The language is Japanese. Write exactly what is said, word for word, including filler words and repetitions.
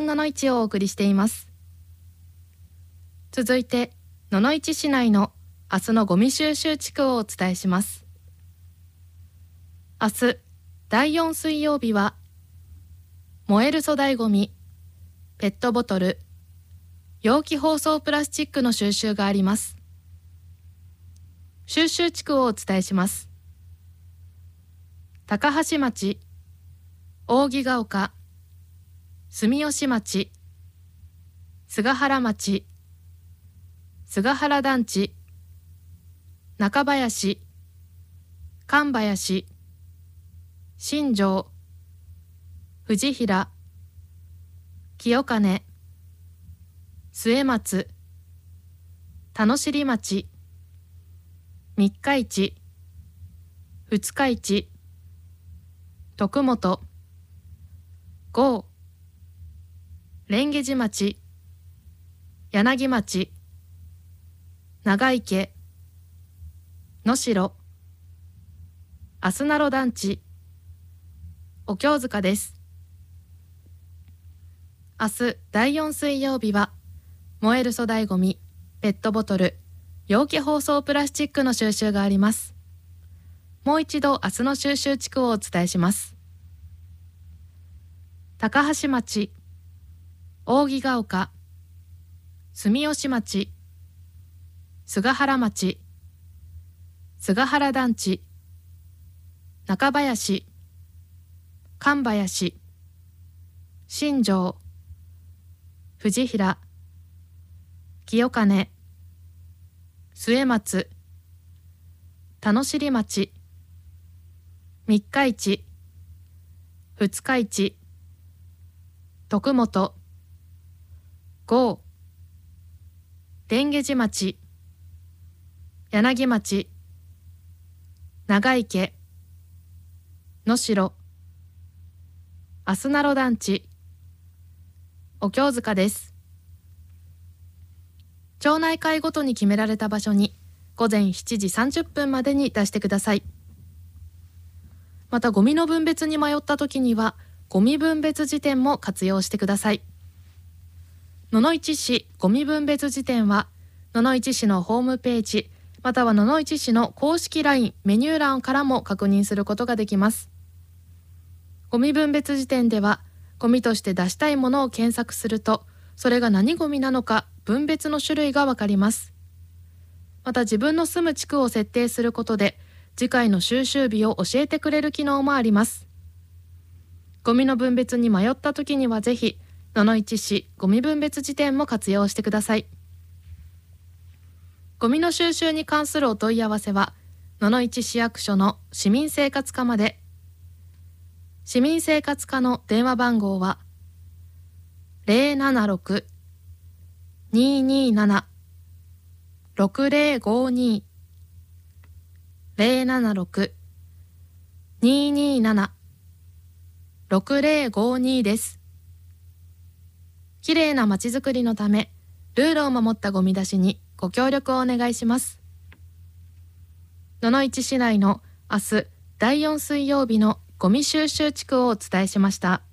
野々市をお送りしています。続いて野々市市内の明日のゴミ収集地区をお伝えします。明日だいよん水曜日は燃える粗大ごみ、ペットボトル、容器包装プラスチックの収集があります。収集地区をお伝えします。高橋町、扇ヶ丘、住吉町、菅原町、菅原団地、中林、神林、新庄、藤平、清金、末松、田野尻町、三日市、二日市、徳本、郷、蓮華寺町、柳町、長池、能代、あすなろ団地、お経塚です。明日だいよん水曜日は燃える粗大ごみ、ペットボトル、容器包装プラスチックの収集があります。もう一度明日の収集地区をお伝えします。高橋町、扇ヶ丘、住吉町、菅原町、菅原団地、中林、神林、新庄、藤平、清金、末松、田野尻町、三日市、二日市、徳本、郷、蓮華寺町、柳町、長池、能代、あすなろ団地、お経塚です。町内会ごとに決められた場所に午前しちじさんじゅっぷんまでに出してください。またゴミの分別に迷った時にはゴミ分別辞典も活用してください。野々市市ゴミ分別辞典は野々市市のホームページまたは野々市市の公式 ライン メニュー欄からも確認することができます。ゴミ分別辞典ではゴミとして出したいものを検索するとそれが何ゴミなのか分別の種類がわかります。また自分の住む地区を設定することで次回の収集日を教えてくれる機能もあります。ゴミの分別に迷った時にはぜひ野々市市ゴミ分別辞典も活用してください。ゴミの収集に関するお問い合わせは野々市市役所の市民生活課まで。市民生活課の電話番号は ゼロななろく にーにーなな ろくゼロごに ゼロななろく にーにーなな ろくゼロごに です。きれいなまちづくりのためルールを守ったゴミ出しにご協力をお願いします。野々市市内の明日だいよん水曜日のゴミ収集地区をお伝えしました。